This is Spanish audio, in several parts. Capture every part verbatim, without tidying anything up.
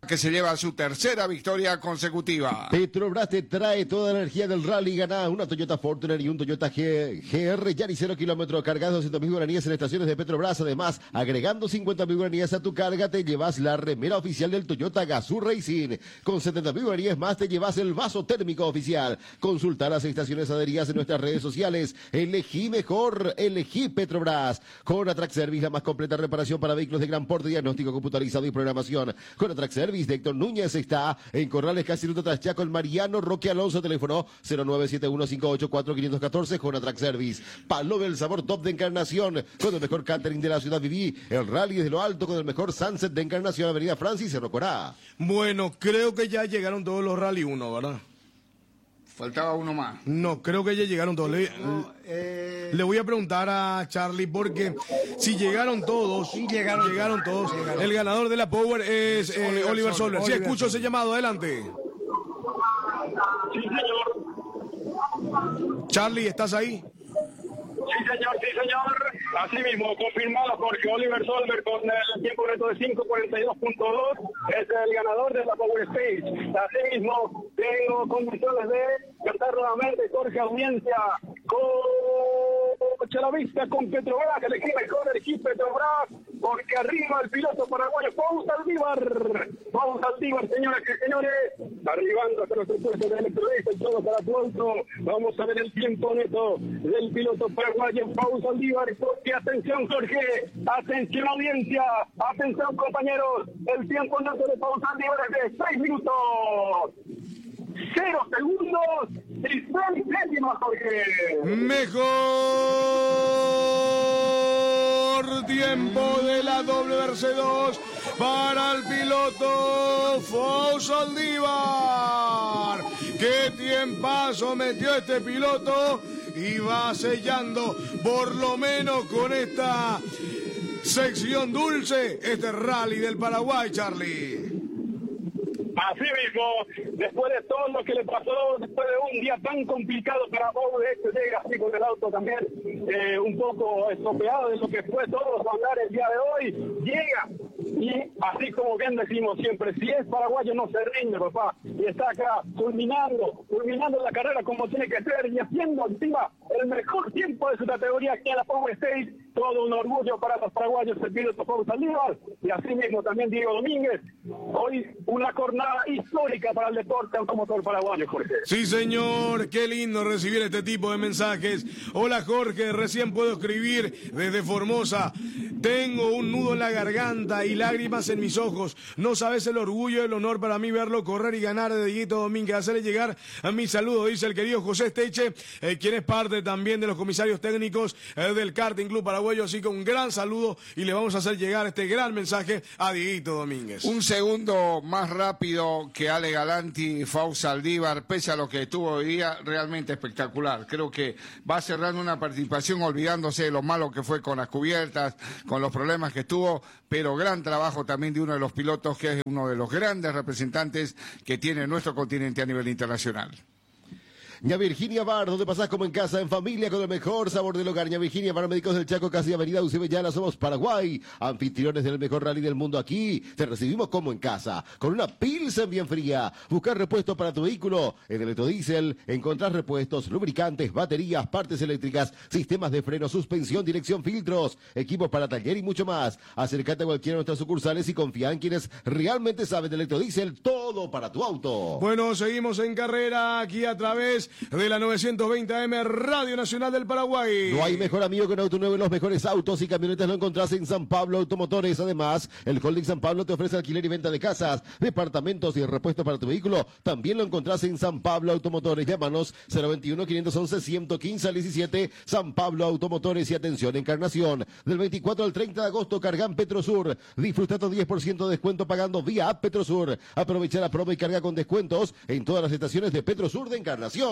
que se lleva su tercera victoria consecutiva. Petrobras te trae toda la energía del rally. Gana una Toyota Fortuner y un Toyota G R Yaris cero kilómetros cargados doscientos mil guaraníes en estaciones de Petrobras. Además, agregando cincuenta mil guaraníes a tu carga, te llevas la remera oficial del Toyota Gazoo Racing. Con setenta mil guaraníes más, te llevas el vaso térmico oficial. Consulta las estaciones adheridas en nuestras redes sociales. Elegí mejor, elegí Petrobras. Con Atrac Service, la más completa reparación para vehículos de gran porte, diagnóstico computarizado y programación. Con Atrac Service de Héctor Núñez está en Corrales, casi ruta tras Chaco, el Mariano Roque Alonso, teléfono cero nueve siete uno cinco ocho cuatro cinco uno cuatro. Con Atrac Service. Palo del sabor top de Encarnación, con el mejor catering de la ciudad viví. El rally desde lo alto con el mejor sunset de Encarnación, Avenida Francis Cerro Corá. Bueno, creo que ya llegaron todos los Rally uno, ¿verdad? Faltaba uno más. No, creo que ya llegaron todos. Le, No, eh... le voy a preguntar a Charlie porque si llegaron todos, sí, llegaron, llegaron todos, llegaron. El ganador de la Power es eh, Oliver, Oliver Soler. Si sí, escucho Soler. ese llamado, adelante. Sí, señor. Charlie, ¿estás ahí? Sí, señor, sí, señor. Así mismo, confirmado Jorge Oliver Solver con el tiempo reto de cinco cuarenta y dos punto dos. Es el ganador de la Power Stage. Así mismo, tengo condiciones de cantar nuevamente Jorge Audiencia con Chalavista, con Petrobras. Elegí mejor, elegí Petrobras, porque arriba el piloto paraguayo Paul Saldívar. Paul Saldívar, señoras y señores, arribando hasta nuestro puesto de electrodiesel, todo para pronto. Vamos a ver el tiempo neto del piloto paraguayo Paul Saldívar, porque atención Jorge, atención audiencia, atención compañeros, el tiempo neto de Paul Saldívar es de seis minutos, cero segundos y seis décimas, Jorge. Mejor tiempo de la W R C dos para el piloto Paul Saldívar. ¡Qué tiempazo metió este piloto! Y va sellando, por lo menos con esta sección dulce, este rally del Paraguay, Charlie. Así mismo, después de todo lo que le pasó, después de un día tan complicado para Paul, este llega así con el auto también eh, un poco estropeado de lo que fue todos los andar el día de hoy, llega y así como bien decimos siempre, si es paraguayo no se rinde, papá, y está acá culminando, culminando la carrera como tiene que ser y haciendo encima el mejor tiempo de su categoría aquí en la Power Stage. Todo un orgullo para los paraguayos, el piloto Paul Saldívar, y así mismo también Diego Domínguez. Hoy una jornada histórica para el deporte automotor paraguayo, Jorge. Sí, señor, qué lindo recibir este tipo de mensajes. Hola, Jorge, recién puedo escribir desde Formosa. Tengo un nudo en la garganta y lágrimas en mis ojos. No sabes el orgullo y el honor para mí verlo correr y ganar de Dieguito Domínguez. Hacerle llegar a mi saludo, dice el querido José Esteche, eh, quien es parte también de los comisarios técnicos eh, del Karting Club Paraguayo. Así que un gran saludo y le vamos a hacer llegar este gran mensaje a Dieguito Domínguez. Un segundo más rápido que Ale Galanti, Paul Saldívar, pese a lo que tuvo hoy día, realmente espectacular. Creo que va cerrando una participación olvidándose de lo malo que fue con las cubiertas, con los problemas que tuvo, pero gran trabajo también de uno de los pilotos que es uno de los grandes representantes que tiene nuestro continente a nivel internacional. Ña Virginia Bar, donde pasás como en casa, en familia, con el mejor sabor del hogar. Ña Virginia Bar, Médicos del Chaco, casi Avenida Ucebellana, somos Paraguay, anfitriones del mejor rally del mundo aquí. Te recibimos como en casa, con una Pilsen bien fría. Buscar repuestos para tu vehículo. En Electrodiesel encontrás repuestos, lubricantes, baterías, partes eléctricas, sistemas de freno, suspensión, dirección, filtros, equipos para taller y mucho más. Acércate a cualquiera de nuestras sucursales y confía en quienes realmente saben de Electrodiesel, todo para tu auto. Bueno, seguimos en carrera aquí a través de la novecientos veinte A M Radio Nacional del Paraguay. No hay mejor amigo que un auto nuevo y los mejores autos y camionetas lo encontrás en San Pablo Automotores. Además, el Holding San Pablo te ofrece alquiler y venta de casas, departamentos y repuestos para tu vehículo. También lo encontrás en San Pablo Automotores. Llámanos cero veintiuno, quinientos once, ciento quince al diecisiete. San Pablo Automotores. Y atención, Encarnación. Del veinticuatro al treinta de agosto, Cargan Petrosur. Disfruta tu diez por ciento de descuento pagando vía App Petrosur. Aprovecha la promo y carga con descuentos en todas las estaciones de Petrosur de Encarnación.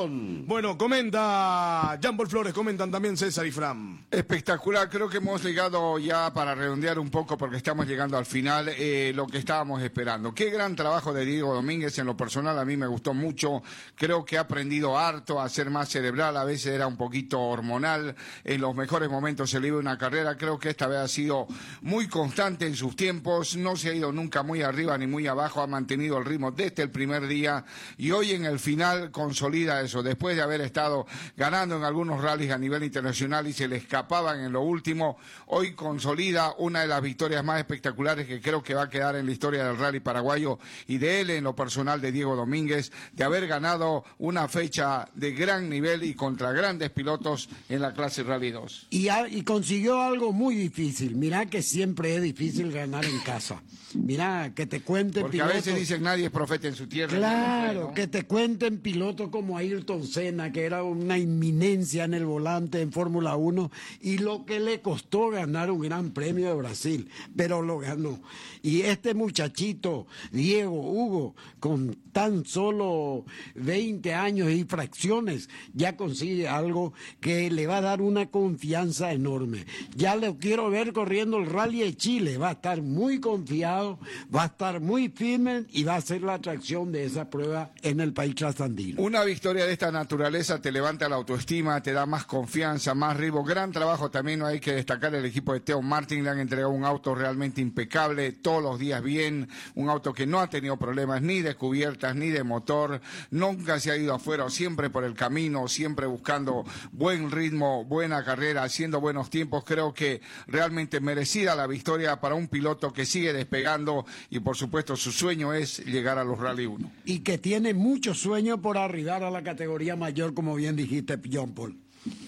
emoción. Bueno, comenta Jean Paul Flores, comentan también César y Fran. Espectacular, creo que hemos llegado ya para redondear un poco porque estamos llegando al final, eh, lo que estábamos esperando. Qué gran trabajo de Diego Domínguez, en lo personal a mí me gustó mucho, creo que ha aprendido harto a ser más cerebral, a veces era un poquito hormonal, en los mejores momentos se le iba una carrera, creo que esta vez ha sido muy constante en sus tiempos, no se ha ido nunca muy arriba ni muy abajo, ha mantenido el ritmo desde el primer día y hoy en el final consolida eso, después de haber estado ganando en algunos rallies a nivel internacional y se le escapaban en lo último, hoy consolida una de las victorias más espectaculares que creo que va a quedar en la historia del rally paraguayo y de él en lo personal de Diego Domínguez, de haber ganado una fecha de gran nivel y contra grandes pilotos en la clase Rally dos. Y, a, y consiguió algo muy difícil, mirá que siempre es difícil ganar en casa, mirá que te cuenten porque pilotos, a veces dicen nadie es profeta en su tierra. claro, ¿no? que te cuenten pilotos como Ayrton Senna, que era una inminencia en el volante en Fórmula uno, y lo que le costó ganar un gran premio de Brasil, pero lo ganó. Y este muchachito, Diego Hugo, con tan solo veinte años y fracciones, ya consigue algo que le va a dar una confianza enorme. Ya lo quiero ver corriendo el Rally de Chile, va a estar muy confiado, va a estar muy firme y va a ser la atracción de esa prueba en el país trasandino. Una victoria de esta naturaleza te levanta la autoestima, te da más confianza, más ritmo. Gran trabajo también, no hay que destacar el equipo de Theo Martin, le han entregado un auto realmente impecable, todos los días bien, un auto que no ha tenido problemas ni de cubiertas ni de motor, nunca se ha ido afuera, siempre por el camino, siempre buscando buen ritmo, buena carrera, haciendo buenos tiempos. Creo que realmente merecida la victoria para un piloto que sigue despegando y por supuesto su sueño es llegar a los Rally uno. Y que tiene mucho sueño por arribar a la categoría mayor, como bien dijiste, Jean Paul.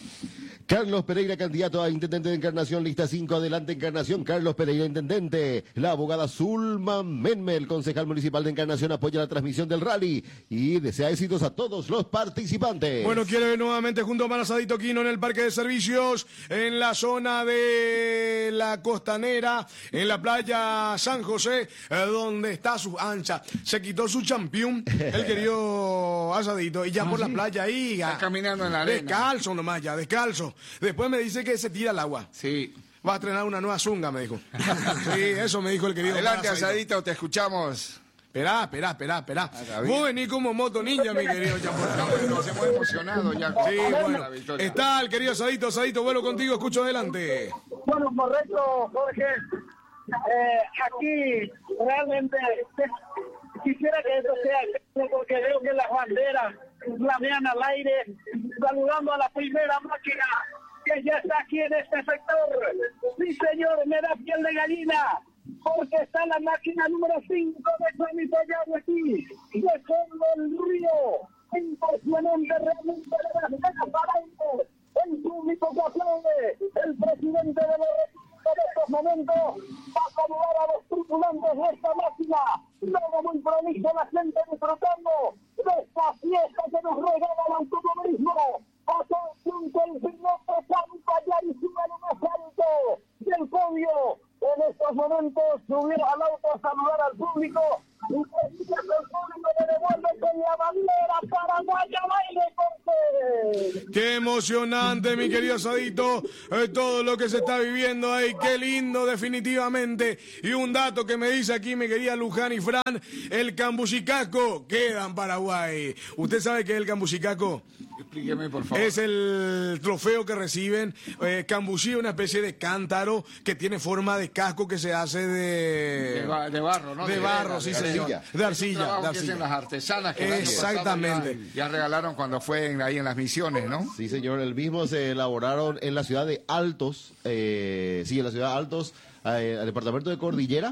Carlos Pereira, candidato a intendente de Encarnación, lista cinco, adelante Encarnación. Carlos Pereira, intendente. La abogada Zulma Menme, el concejal municipal de Encarnación, apoya la transmisión del rally y desea éxitos a todos los participantes. Bueno, quiere ver nuevamente junto a Marasadito Quino en el parque de servicios, en la zona de la costanera, en la playa San José, eh, donde está su ancha. Se quitó su champión, el querido Asadito, y ya ¿Ah, por sí? la playa ahí, ya, Está caminando en la arena. descalzo nomás ya, descalzo. Después me dice que se tira al agua. Sí. Va a estrenar una nueva zunga, me dijo. Sí, eso me dijo el querido. Adelante, Asadito. Asadito, te escuchamos. Esperá, esperá, esperá, esperá. Ah, Vos venís como moto ninja, mi querido Chapo. Nos hemos emocionado ya con Sí, con bueno. la victoria. Está el querido Asadito, Asadito, vuelo contigo, escucho adelante. Bueno, correcto, Jorge. Eh, aquí realmente quisiera que esto sea, porque veo que las banderas flamean al aire, saludando a la primera máquina que ya está aquí en este sector. Sí, señor, me da piel de gallina, porque está la máquina número cinco de San Mitoyano aquí, de fondo el río. Impresionante, realmente de las venas para adelante. El público que aplaude, el presidente de los en estos momentos va a saludar a los tripulantes de esta máquina. Luego muy prolijo la gente disfrutando de esta fiesta que nos regala el automovilismo. Atención que el piloto canta ya y sube en un asalto del podio. En estos momentos subir al auto a saludar al público y que el público le devuelve con la bandera paraguaya baile con Qué emocionante, mi querido Asadito, eh, todo lo que se está viviendo ahí, qué lindo definitivamente. Y un dato que me dice aquí mi querida Luján y Fran, el cambuchicaco queda en Paraguay. ¿Usted sabe qué es el cambuchicaco? Explíqueme, por favor. Es el trofeo que reciben. Eh, cambuchí es una especie de cántaro que tiene forma de casco que se hace de... De, ba- de barro, ¿no? De barro, sí, de señor. arcilla. De arcilla, trabajo de que hacen arcilla. las artesanas que el año pasado Exactamente. ya, ya regalaron cuando fue en- ahí en las misiones, ¿no? Sí, señor, el mismo se elaboraron en la ciudad de Altos, eh, sí, en la ciudad de Altos, eh, el departamento de Cordillera,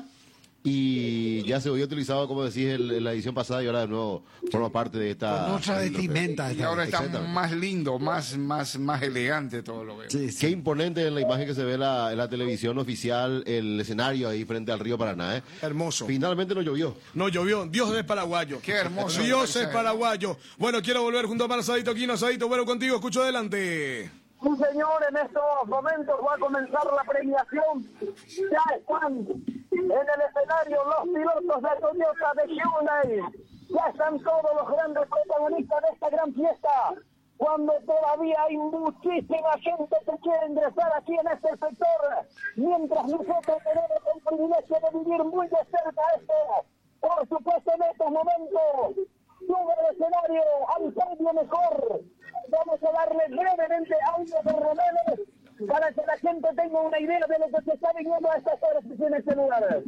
y ya se había utilizado, como decís, en, en la edición pasada y ahora de nuevo forma parte de esta... Con otra vestimenta. Y ahora está Exactamente. más lindo, más, más, más elegante todo lo veo. Sí, sí. Qué imponente en la imagen que se ve la, en la televisión oficial, el escenario ahí frente al río Paraná, ¿eh? Hermoso. Finalmente no llovió. No llovió, Dios es paraguayo. Qué hermoso. Dios es paraguayo. Bueno, quiero volver junto a Asadito Quino, Asadito, bueno contigo, escucho adelante. Sí, señor, en estos momentos va a comenzar la premiación. Ya están en el escenario los pilotos de Toyota de Hyundai. Ya están todos los grandes protagonistas de esta gran fiesta. Cuando todavía hay muchísima gente que quiere ingresar aquí en este sector, mientras nosotros tenemos el privilegio de vivir muy de cerca esto. Por supuesto, en estos momentos, sube el escenario al podio mejor. Vamos a darle brevemente audio de Romero para que la gente tenga una idea de lo que se está viviendo a estas horas en este lugar.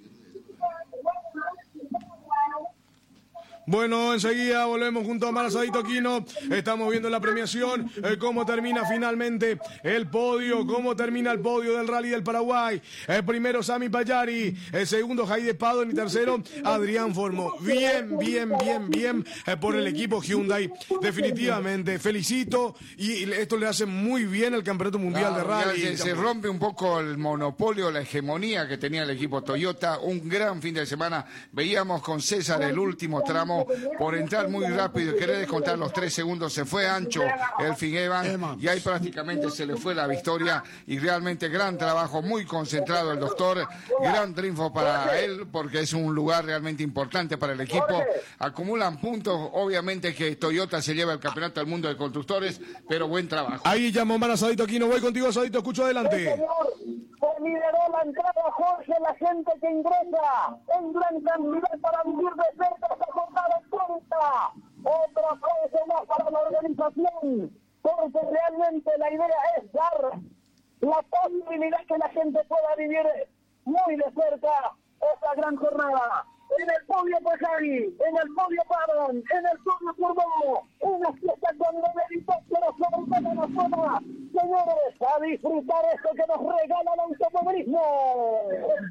Bueno, enseguida volvemos junto a Marasadito Quino. Estamos viendo la premiación, eh, cómo termina finalmente el podio, cómo termina el podio del Rally del Paraguay. El primero, Sami Payari. El segundo, Jaide Padon. Y tercero, Adrián Formo. Bien, bien, bien, bien eh, por el equipo Hyundai. Definitivamente, felicito. Y esto le hace muy bien al Campeonato Mundial Claro, de Rally. Se, se rompe un poco el monopolio, la hegemonía que tenía el equipo Toyota. Un gran fin de semana. Veíamos con César el último tramo. Por entrar muy rápido y querer descontar los tres segundos, se fue ancho el Evan y ahí prácticamente se le fue la victoria. Y realmente gran trabajo, muy concentrado el doctor, gran triunfo para él porque es un lugar realmente importante para el equipo. Acumulan puntos, obviamente que Toyota se lleva el campeonato del mundo de constructores, pero buen trabajo. Ahí llamó Marasadito Quino, voy contigo, Asadito, escucho adelante. Se lideró la entrada, Jorge, la gente que ingresa en gran cantidad para vivir de cerca esta jornada histórica. Otra cosa más para la organización, porque realmente la idea es dar la posibilidad que la gente pueda vivir muy de cerca esta gran jornada. En el podio Pajari, en el podio Padon, en el podio Turbo, una fiesta con nueve helicópteros sobre toda la zona. Señores, a disfrutar esto que nos regala el automovilismo.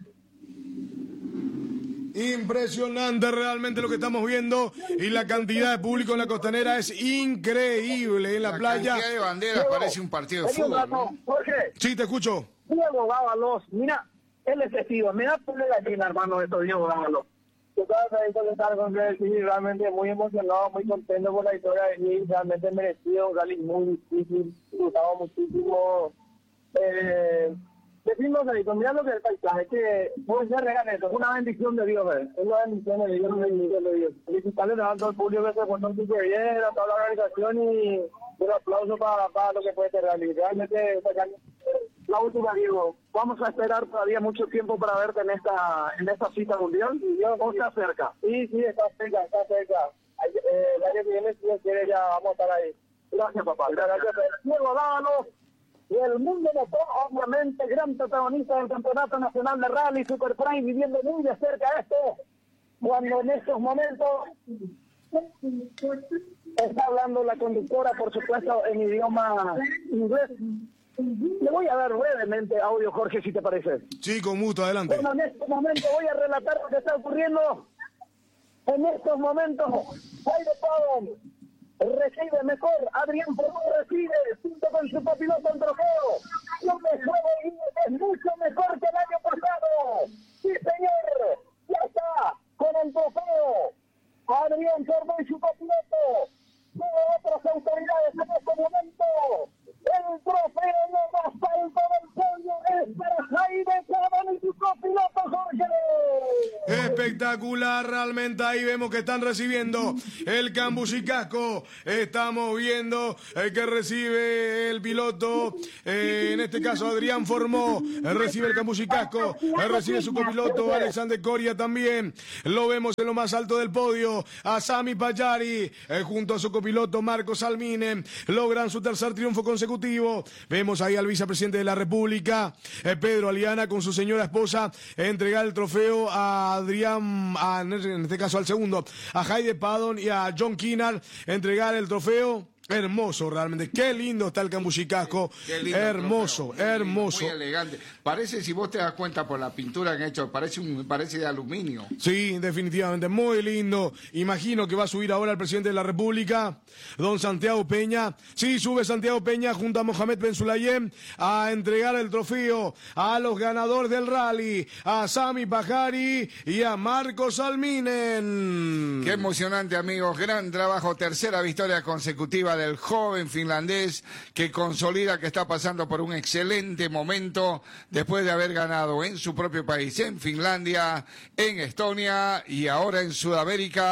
Impresionante realmente lo que estamos viendo y la cantidad de público en la costanera es increíble en la, la playa. La cantidad de banderas parece un partido de fútbol, ¿no? Jorge. Sí, te escucho. Diego Dávalos, mira, él es testigo, me da por la gallina, hermano, esto Diego Dávalos. Yo estaba ahí con estar con él, sí, realmente muy emocionado, muy contento por la historia de mí, realmente merecido, un rally muy difícil, disfrutaba muchísimo. Eh, decimos ahí, mira lo que es el paisaje, que puede ser regalo, es una bendición de Dios, ¿verdad? Es una bendición de Dios, una bendición de Dios. Felicitarle a todo el público que se portó súper bien, a toda la organización y un aplauso para, para lo que puede ser rally. Realmente, la última, Diego, vamos a esperar todavía mucho tiempo para verte en esta en esta cita mundial. ¿O está cerca? Sí, sí, está cerca, está cerca. Eh, el año que viene, si Dios quiere, ya vamos a estar ahí. Gracias, papá. Gracias. Diego Dávalos, y el mundo motor, obviamente, gran protagonista del Campeonato Nacional de Rally Super Prime, viviendo muy de cerca esto, cuando en estos momentos está hablando la conductora, por supuesto, en idioma inglés. Le voy a dar brevemente audio, Jorge, si te parece. Sí, con gusto, adelante. Bueno, en este momento voy a relatar lo que está ocurriendo. En estos momentos, Jaide Padon recibe mejor, Adrián Formo recibe, junto con su copiloto, el trofeo. Lo mejor es mucho mejor que el año pasado. Sí, señor, ya está con el trofeo. Adrián Formo y su copiloto. Hubo otras autoridades en este momento. El trofeo no más alto del podio es para Jaide Padon y su copiloto, Jorge. Espectacular, realmente ahí vemos que están recibiendo el cambuchicasco. Estamos viendo el que recibe el piloto, eh, en este caso Adrián Formó, recibe el cambuchicasco, recibe su copiloto Alexander Coria también. Lo vemos en lo más alto del podio, a Sami Payari, eh, junto a su copiloto Marco Salminen, logran su tercer triunfo consecutivo. Vemos ahí al vicepresidente de la República, eh, Pedro Aliana, con su señora esposa, entregar el trofeo a Adrián, a, en este caso al segundo, a Jaide Padon y a John Kinnar, entregar el trofeo. Hermoso, realmente. Qué lindo está el cambuchicasco. Hermoso, trofeo. hermoso. Muy elegante. Parece, si vos te das cuenta por la pintura que han hecho, parece un parece de aluminio. Sí, definitivamente. Muy lindo. Imagino que va a subir ahora el presidente de la República, don Santiago Peña. Sí, sube Santiago Peña junto a Mohamed Ben Sulayem a entregar el trofeo a los ganadores del rally, a Sami Pajari y a Marco Salminen. Qué emocionante, amigos. Gran trabajo. Tercera victoria consecutiva del joven finlandés que consolida que está pasando por un excelente momento después de haber ganado en su propio país, en Finlandia, en Estonia y ahora en Sudamérica,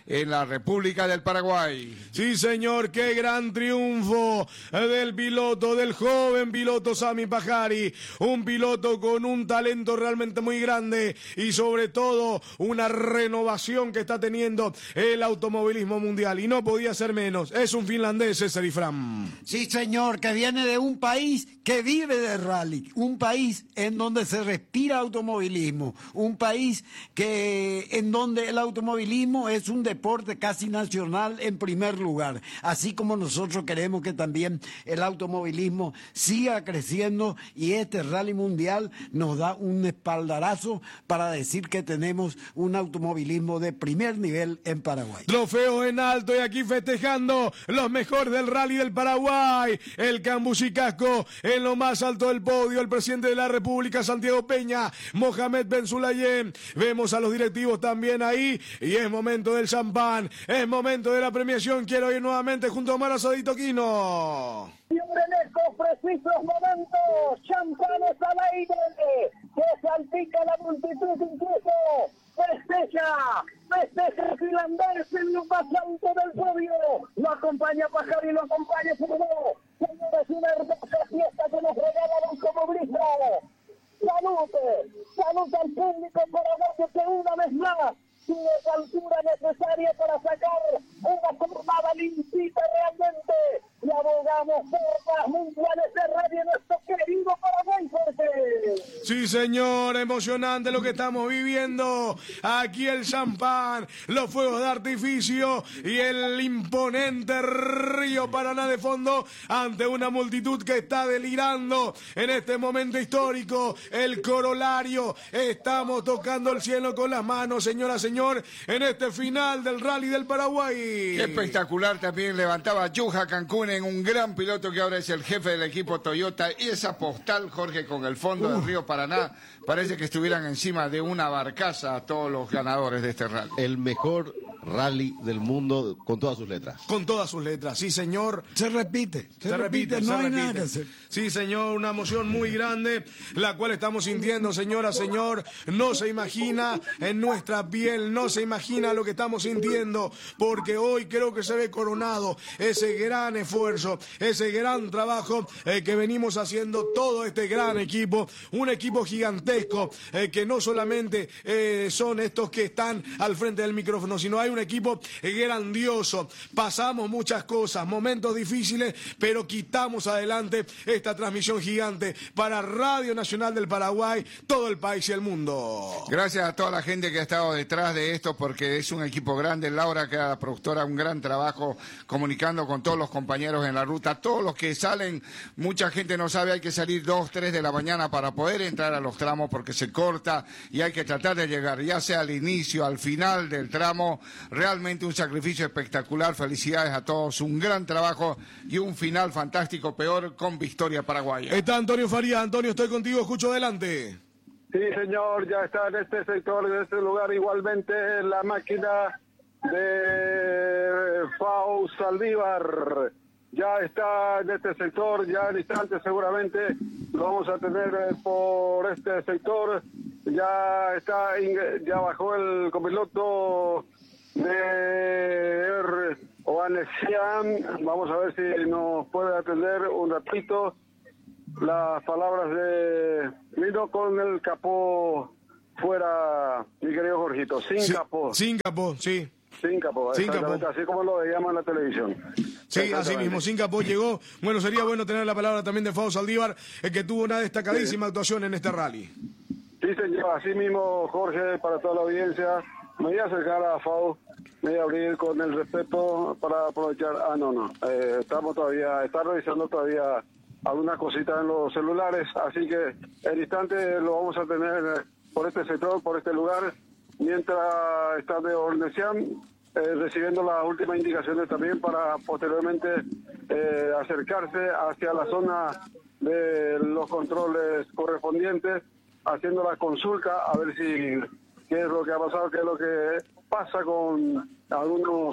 en la República del Paraguay. Sí, señor, qué gran triunfo del piloto, del joven piloto Sami Pajari, un piloto con un talento realmente muy grande y sobre todo una renovación que está teniendo el automovilismo mundial, y no podía ser menos, es un finlandés, César Ifram. Sí, señor, que viene de un país que vive de rally, un país en donde se respira automovilismo, un país que en donde el automovilismo es un deporte casi nacional en primer lugar, así como nosotros queremos que también el automovilismo siga creciendo, y este rally mundial nos da un espaldarazo para decir que tenemos un automovilismo de primer nivel en Paraguay. Trofeo en alto y aquí festejando los mejores del rally del Paraguay, el Cambuchicasco en lo más alto del podio, el presidente de la República, Santiago Peña, Mohamed Ben Sulayem, vemos a los directivos también ahí, y es momento del champán, es momento de la premiación. Quiero ir nuevamente junto a Omar Asadito Quino. Siempre en estos precisos momentos, champanes al aire, que salpica la multitud incluso, festeja, festeja el finlandés en lo más alto del podio, lo acompaña Pajari, lo acompaña Furbo, señores, una hermosa fiesta que nos regala el automovilismo. Salute, salute al público paraguayo que una vez más tiene la altura necesaria para sacar una jornada limpita realmente, y abogamos por las mundiales de radio en nuestro querido Paraguay, Jorge. Sí, señor, emocionante lo que estamos viviendo. Aquí el champán, los fuegos de artificio y el imponente río Paraná de fondo ante una multitud que está delirando en este momento histórico. El corolario, estamos tocando el cielo con las manos, señora, señor, en este final del Rally del Paraguay. Espectacular también levantaba Yuja Cancún, en un gran piloto que ahora es el jefe del equipo Toyota, y esa postal, Jorge, con el fondo del río Paraná, parece que estuvieran encima de una barcaza todos los ganadores de este rally. El mejor rally del mundo con todas sus letras. Con todas sus letras, sí, señor. Se repite, se, Se repite, repite, no se hay repite. nada que hacer. Sí, señor, una emoción muy grande, la cual estamos sintiendo, señora, señor. No se imagina en nuestra piel, no se imagina lo que estamos sintiendo, porque hoy creo que se ve coronado ese gran esfuerzo, ese gran trabajo eh, que venimos haciendo todo este gran equipo, un equipo gigantesco, eh, que no solamente eh, son estos que están al frente del micrófono, sino hay un equipo grandioso. Pasamos muchas cosas, momentos difíciles, pero quitamos adelante esta transmisión gigante para Radio Nacional del Paraguay, todo el país y el mundo. Gracias a toda la gente que ha estado detrás de esto, porque es un equipo grande. Laura, que era la productora, un gran trabajo comunicando con todos los compañeros en la ruta, todos los que salen. Mucha gente no sabe, hay que salir dos, tres de la mañana para poder entrar a los tramos, porque se corta y hay que tratar de llegar, ya sea al inicio, al final del tramo. Realmente un sacrificio espectacular. Felicidades a todos, un gran trabajo y un final fantástico, peor con victoria paraguaya. Está Antonio Faría. Antonio, estoy contigo, escucho adelante. Sí, señor, ya está en este sector, en este lugar, igualmente la máquina de Fau Saldívar. Ya está en este sector, ya en instantes seguramente lo vamos a tener eh, por este sector. Ya está, ya bajó el copiloto de Oanesian. Vamos a ver si nos puede atender un ratito las palabras de vino con el capó fuera, mi querido Jorgito, sin Sí, capó. Sin capó, sí. Sin capó, Sin exactamente, capó. así como lo veíamos en la televisión. Sí, así Exactamente. mismo, sin capó llegó. Bueno, sería bueno tener la palabra también de Fau Saldívar, eh, que tuvo una destacadísima Sí. actuación en este rally. Sí, señor, así mismo, Jorge, para toda la audiencia. Me voy a acercar a Fau, me voy a abrir con el respeto para aprovechar. Ah, no, no, eh, estamos todavía, está revisando todavía algunas cositas en los celulares, así que en instante lo vamos a tener eh, por este sector, por este lugar, mientras está de Ornesian, eh, recibiendo las últimas indicaciones también para posteriormente eh, acercarse hacia la zona de los controles correspondientes, haciendo la consulta a ver si qué es lo que ha pasado, qué es lo que pasa con algunos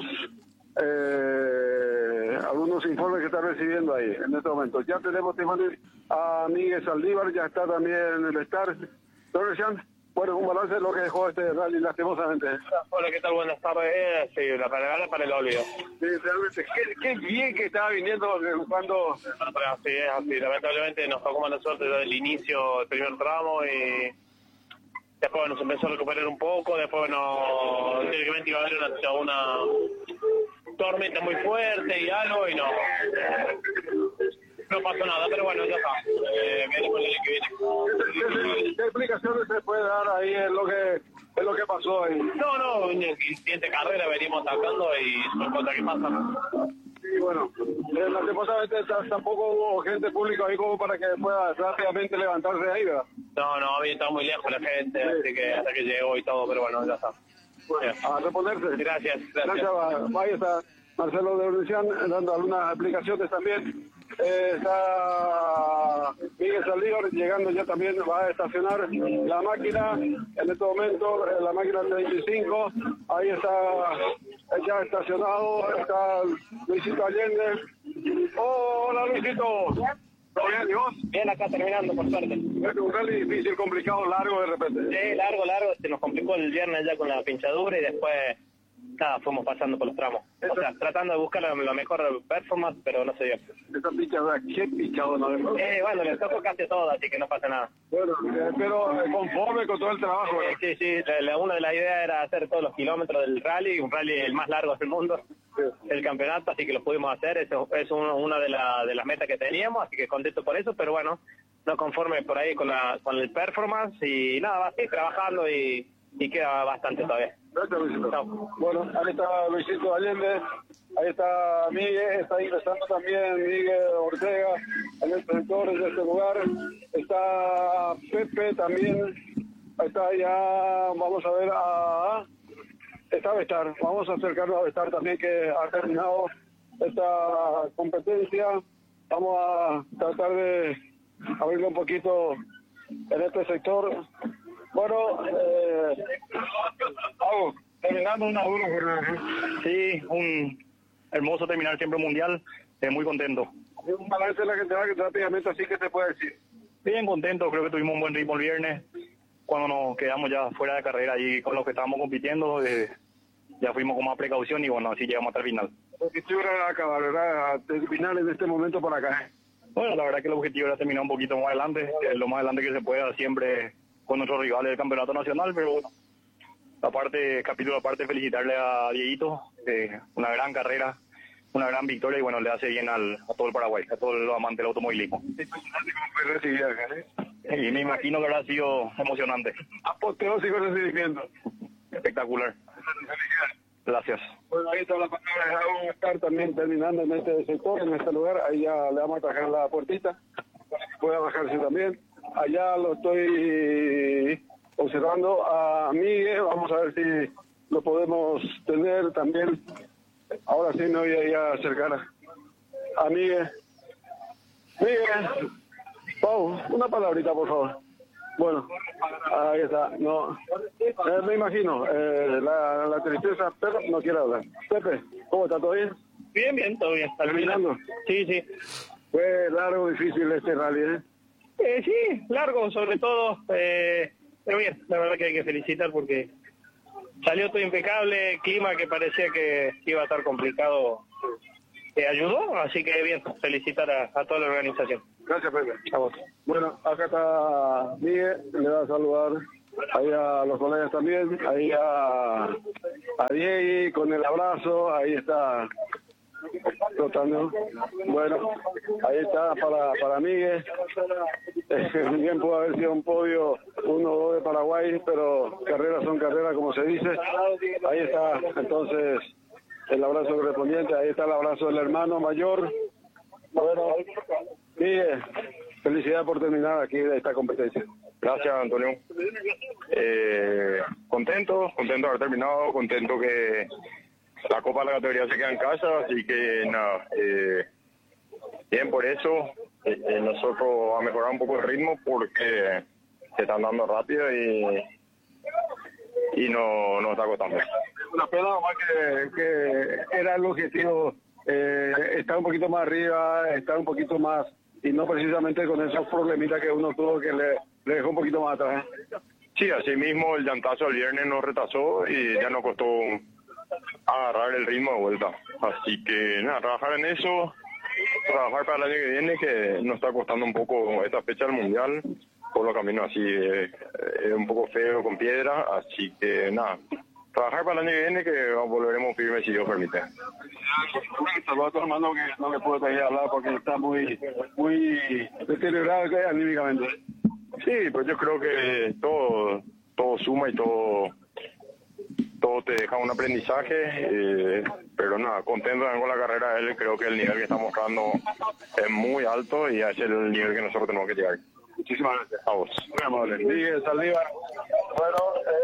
eh, algunos informes que está recibiendo ahí en este momento. Ya tenemos a Miguel Saldívar, ya está también en el Star. Bueno, un balance de lo que dejó este rally, lastimosamente. Hola, ¿qué tal? Buenas tardes. Eh, sí, la regala para el olvido. Sí, realmente, qué, qué bien que estaba viniendo cuando... Así es, así. Lamentablemente nos tocó mala suerte desde el inicio del primer tramo y después nos empezó a recuperar un poco. Después, bueno, teóricamente iba a haber una, una tormenta muy fuerte y algo y no... No pasó nada, pero bueno, ya está. Eh, viene con el año que viene. ¿Qué, qué explicaciones se puede dar ahí en lo que en lo que pasó ahí? No, no, en la siguiente carrera venimos atacando y son cosas que pasan. Sí, bueno, eh, lastimosamente tampoco hubo gente pública ahí como para que pueda rápidamente levantarse de ahí, ¿verdad? No, no, había estado muy lejos la gente, sí. Así que hasta que llegó y todo, pero bueno, ya está. Bueno, a reponerse. Gracias, gracias. Gracias, ahí está Marcelo de Urrucián dando algunas explicaciones también. Eh, está Miguel Saldívar llegando ya también, va a estacionar la máquina en este momento, la máquina treinta y cinco, ahí está ya estacionado, está Luisito Allende. Hola Luisito, ¿todo bien? ¿Y vos? Bien, acá terminando, por suerte. Es un rally difícil, complicado, largo de repente. Sí, largo, largo, se nos complicó el viernes ya con la pinchadura y después... Nada, fuimos pasando por los tramos. O sea, tratando de buscar la, la mejor performance, pero no se dio. Esa pichadura, ¿qué pichado no Eh, bueno, le tocó casi todo, así que no pasa nada. Bueno, eh, pero eh, conforme con todo el trabajo. Eh, sí, sí, la, una de las ideas era hacer todos los kilómetros del rally, un rally el más largo del mundo, sí. El campeonato, así que lo pudimos hacer. Eso es uno, una de, la, de las metas que teníamos, así que contento por eso, pero bueno, no conforme por ahí con, la, con el performance y nada, va así, trabajando y, y queda bastante todavía. Gracias, Luisito. No. Bueno, ahí está Luisito Allende, ahí está Miguel, está ingresando también Miguel Ortega en el sector de este lugar, está Pepe también, ahí está ya, vamos a ver a, está Bestar, vamos a acercarnos a Bestar también que ha terminado esta competencia, vamos a tratar de abrirlo un poquito en este sector. Bueno, eh, oh, terminando una dura jornada. Sí, un hermoso terminar siempre mundial, eh, muy contento. Un balance de la gente va que rápidamente así que se puede decir. Bien contento, creo que tuvimos un buen ritmo el viernes, cuando nos quedamos ya fuera de carrera y con los que estábamos compitiendo, eh, ya fuimos con más precaución y bueno, así llegamos hasta el final. El objetivo era acabar, ¿verdad? Terminar en este momento por acá. Bueno, la verdad que el objetivo era terminar un poquito más adelante, eh, lo más adelante que se pueda siempre con nuestros rivales del campeonato nacional, pero bueno, aparte, capítulo aparte, felicitarle a Dieguito, eh, una gran carrera, una gran victoria y bueno, le hace bien al, a todo el Paraguay, a todos los amantes del automovilismo. Y me imagino que habrá sido emocionante. Apoteósico ese recibimiento. Espectacular. Gracias. Bueno, ahí está la palabra de Raúl estar también terminando en este sector, en este lugar, ahí ya le vamos a atajar la puertita, puede bajarse también. Allá lo estoy observando a Miguel, vamos a ver si lo podemos tener también. Ahora sí me voy a ir a acercar a Miguel. Miguel, Pau, una palabrita por favor. Bueno, ahí está. No, eh, me imagino eh, la, la tristeza, pero no quiere hablar. Pepe, ¿cómo está? ¿Todo bien? Bien, bien, todo bien. ¿Terminando? Sí, sí. Fue largo, difícil este rally, ¿eh? Eh, sí, largo sobre todo, eh, pero bien, la verdad que hay que felicitar porque salió todo impecable, clima que parecía que iba a estar complicado, eh, ayudó, así que bien, felicitar a, a toda la organización. Gracias, Pepe. A vos. Bueno, acá está Miguel, le va a saludar ahí a los colegas también, ahí a, a Diego con el abrazo, ahí está trotando. Bueno, ahí está para, para Miguel. Eh, bien pudo haber sido un podio uno o dos de Paraguay, pero carreras son carreras como se dice. Ahí está entonces el abrazo correspondiente, ahí está el abrazo del hermano mayor. Bueno, Miguel, felicidad por terminar aquí de esta competencia. Gracias, Antonio. Eh, contento, contento de haber terminado, contento que la Copa de la categoría se queda en casa, así que nada, eh, bien por eso. Eh, eh, nosotros vamos a mejorar un poco el ritmo porque se están dando rápido y, y no nos está costando. Una pena más que, que era el objetivo, eh, estar un poquito más arriba, estar un poquito más, y no precisamente con esos problemitas que uno tuvo que le, le dejó un poquito más atrás. Sí, sí, así mismo el llantazo el viernes nos retrasó y ya nos costó agarrar el ritmo de vuelta. Así que nada, trabajar en eso, trabajar para el año que viene, que nos está costando un poco esta fecha del Mundial, por los caminos así, eh, eh, un poco feo con piedra, así que nada, trabajar para el año que viene, que volveremos firmes si Dios permite. Saludos a tu hermano que no le puedo todavía hablar porque está muy, muy deteriorado anímicamente. Sí, pues yo creo que todo, todo suma y todo, todo te deja un aprendizaje, eh, pero nada, contento con la carrera de él, creo que el nivel que está mostrando es muy alto y ese es el nivel que nosotros tenemos que llegar. Muchísimas gracias. A vos. Muy amable. Miguel Saldívar. Bueno,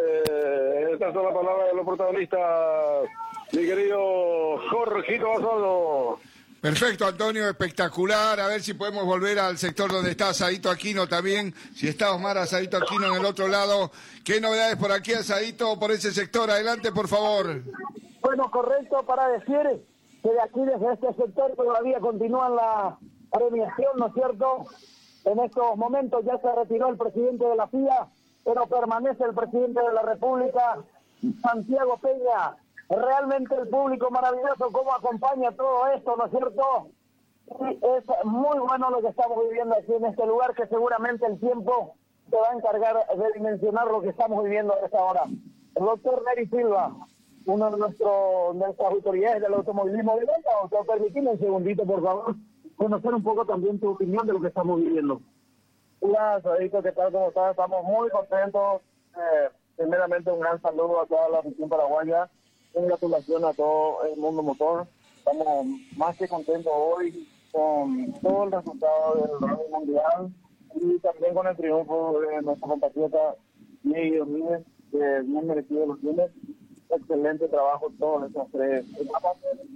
eh, estas son las palabras de los protagonistas, mi querido Jorgito Basaldo. Perfecto, Antonio, espectacular. A ver si podemos volver al sector donde está Asadito Aquino también. Si está Osmar Asadito Aquino en el otro lado. ¿Qué novedades por aquí, Asadito, por ese sector? Adelante, por favor. Bueno, correcto para decir que de aquí, desde este sector, todavía continúa la premiación, ¿no es cierto? En estos momentos ya se retiró el presidente de la F I A, pero permanece el presidente de la República, Santiago Peña. Realmente el público maravilloso, cómo acompaña todo esto, ¿no es cierto? Y es muy bueno lo que estamos viviendo aquí en este lugar, que seguramente el tiempo se va a encargar de dimensionar lo que estamos viviendo a esta hora. El doctor Neri Silva, uno de nuestros, nuestras autoridades del automovilismo de Venta, doctor, permíteme un segundito, por favor, conocer un poco también tu opinión de lo que estamos viviendo. Hola, Sadito, ¿qué tal? ¿Cómo estás? Estamos muy contentos. Eh, primeramente, un gran saludo a toda la región paraguaya. Congratulaciones a todo el mundo motor. Estamos más que contentos hoy con todo el resultado del Rally Mundial y también con el triunfo de nuestro compatriota Miguel Domínguez, que bien merecido lo tiene. Excelente trabajo todos esos tres etapas.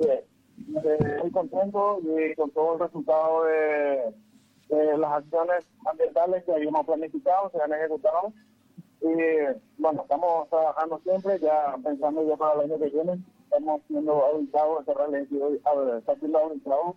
Muy contento y con todo el resultado de, de las acciones ambientales que habíamos planificado, se han ejecutado. Y bueno, estamos trabajando siempre, ya pensando ya para el año que viene, estamos siendo auditados, este rally está siendo auditado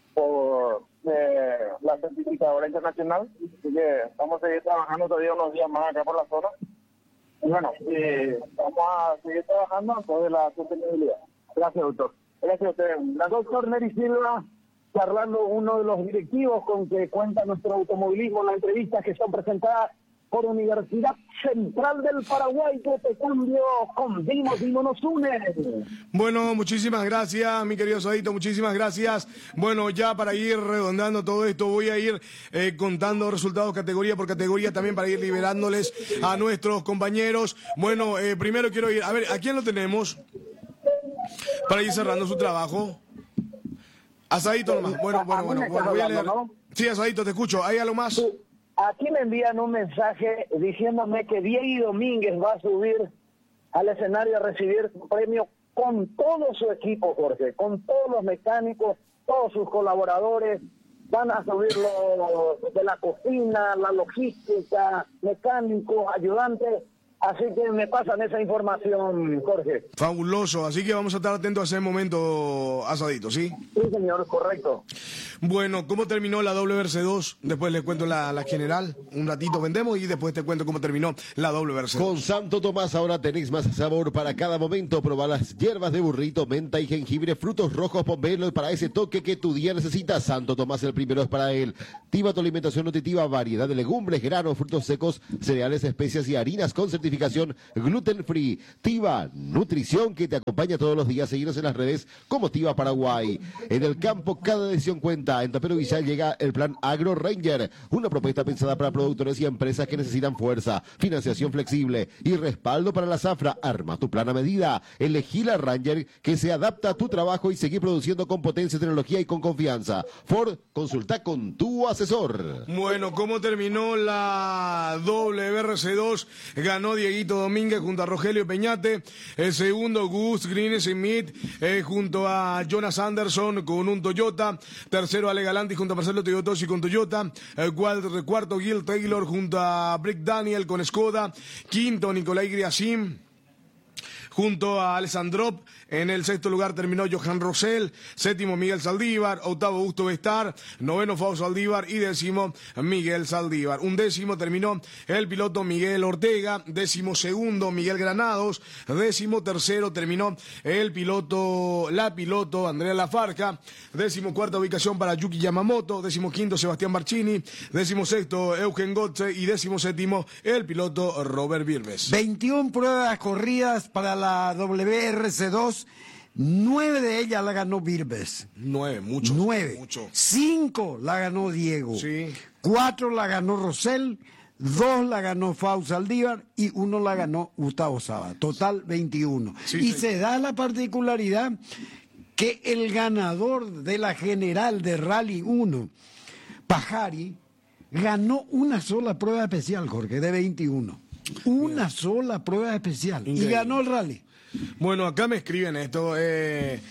por eh, la certificadora internacional, así que vamos a seguir trabajando todavía unos días más acá por la zona. Y bueno, eh, vamos a seguir trabajando en todo de la sostenibilidad. Gracias, doctor. Gracias a usted. La doctor Neri Silva, charlando uno de los directivos con que cuenta nuestro automovilismo en las entrevistas que son presentadas por Universidad Central del Paraguay, que te cambio con Dimo, Dimo nos une. Bueno, muchísimas gracias, mi querido Sadito, muchísimas gracias. Bueno, ya para ir redondeando todo esto, voy a ir eh, contando resultados categoría por categoría, también para ir liberándoles a nuestros compañeros. Bueno, eh, primero quiero ir, a ver, ¿a quién lo tenemos? Para ir cerrando su trabajo. Asadito nomás. Bueno, bueno, bueno, bueno, voy a leer. Sí, Asadito, te escucho. ¿Hay algo más? Sí. Aquí me envían un mensaje diciéndome que Diego Domínguez va a subir al escenario a recibir su premio con todo su equipo, Jorge, con todos los mecánicos, todos sus colaboradores. Van a subirlo de la cocina, la logística, mecánicos, ayudantes. Así que me pasan esa información, Jorge. Fabuloso, así que vamos a estar atentos a ese momento, Asadito, ¿sí? Sí, señor, correcto. Bueno, ¿cómo terminó la W R C dos? Después les cuento la, la general, un ratito vendemos y después te cuento cómo terminó la W R C dos. Con Santo Tomás ahora tenés más sabor para cada momento. Probá las hierbas de burrito, menta y jengibre, frutos rojos, pomelo y para ese toque que tu día necesita. Santo Tomás el primero es para él. Tiva tu alimentación nutritiva, variedad de legumbres, granos, frutos secos, cereales, especias y harinas con certificación gluten free. Tiva, nutrición que te acompaña todos los días. Seguinos en las redes como Tiva Paraguay. En el campo cada decisión cuenta. En Tapero Villal llega el plan Agro Ranger, una propuesta pensada para productores y empresas que necesitan fuerza, financiación flexible y respaldo para la zafra. Arma tu plan a medida. Elegí la Ranger que se adapta a tu trabajo y seguir produciendo con potencia, tecnología y con confianza. Ford, consulta con tu asesor. Bueno, ¿cómo terminó la W R C dos? Ganó Dieguito Domínguez junto a Rogelio Peñate. El segundo, Gus Green Smith eh, junto a Jonas Anderson con un Toyota. Tercero, Ale Galanti junto a Marcelo Teodosi con Toyota. El cuarto, Gil Taylor junto a Brick Daniel con Skoda. Quinto, Nicolai Griasim junto a Alessandrop. En el sexto lugar terminó Johan Rosell, séptimo Miguel Saldívar, octavo Augusto Bestar, noveno Fausto Saldívar y décimo Miguel Saldívar. Un décimo terminó el piloto Miguel Ortega, décimo segundo Miguel Granados, décimo tercero terminó el piloto, la piloto Andrea Lafarca, décimo cuarta ubicación para Yuki Yamamoto, décimo quinto Sebastián Barcini, décimo sexto Eugen Gotze y décimo séptimo el piloto Robert Virbes. veintiuna pruebas corridas para la W R C dos. Nueve de ellas la ganó Virbes. Nueve, mucho. Nueve. Mucho. Cinco la ganó Diego. Sí. Cuatro la ganó Rosell. Dos la ganó Fausto Saldívar y uno la ganó Gustavo Saba. Total veintiuno. Sí, y sí. se da la particularidad que el ganador de la general de Rally uno, Pajari, ganó una sola prueba especial, Jorge, de veintiuno. Una Bien. sola prueba especial. Increíble. Y ganó el rally. Bueno, acá me escriben esto. Eh,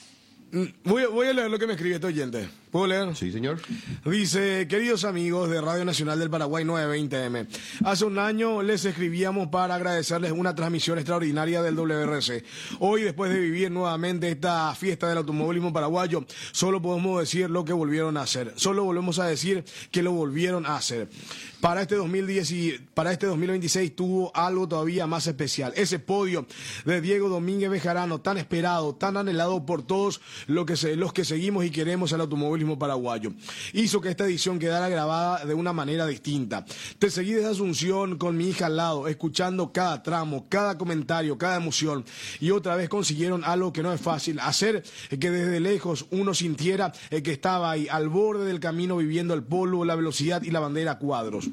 voy, voy a leer lo que me escribe este oyente. ¿Puedo leer? Sí, señor. Dice, queridos amigos de Radio Nacional del Paraguay novecientos veinte eme, hace un año les escribíamos para agradecerles una transmisión extraordinaria del W R C. Hoy, después de vivir nuevamente esta fiesta del automovilismo paraguayo, solo podemos decir lo que volvieron a hacer. Solo volvemos a decir que lo volvieron a hacer. Para este dos mil diez y para este dos mil veintiséis tuvo algo todavía más especial. Ese podio de Diego Domínguez Bejarano, tan esperado, tan anhelado por todos lo que se, los que seguimos y queremos el automovilismo paraguayo, hizo que esta edición quedara grabada de una manera distinta. Te seguí desde Asunción con mi hija al lado, escuchando cada tramo, cada comentario, cada emoción, y otra vez consiguieron algo que no es fácil, hacer que desde lejos uno sintiera que estaba ahí, al borde del camino, viviendo el polvo, la velocidad y la bandera a cuadros.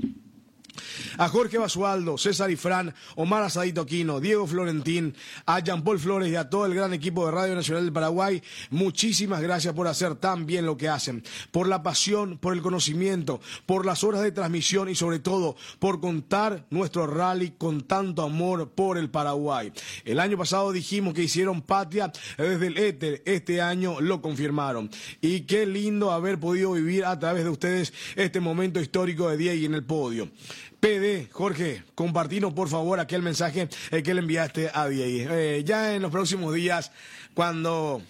A Jorge Basualdo, César Ifrán, Omar Asadito Aquino, Diego Florentín, a Jean Paul Flores y a todo el gran equipo de Radio Nacional del Paraguay, muchísimas gracias por hacer tan bien lo que hacen, por la pasión, por el conocimiento, por las horas de transmisión y sobre todo por contar nuestro rally con tanto amor por el Paraguay. El año pasado dijimos que hicieron patria desde el éter, este año lo confirmaron. Y qué lindo haber podido vivir a través de ustedes este momento histórico de Diego en el podio. P D, Jorge, compartinos por favor aquel mensaje eh, que le enviaste a Diego. Eh, ya en los próximos días, cuando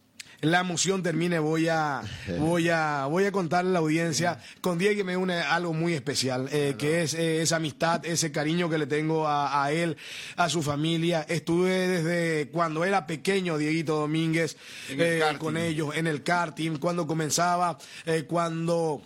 la emoción termine, voy a voy a voy a contarle a la audiencia. Con Diego me une algo muy especial, eh, que es eh, esa amistad, ese cariño que le tengo a, a él, a su familia. Estuve desde cuando era pequeño, Dieguito Domínguez, eh, con ellos en el karting, cuando comenzaba, eh, cuando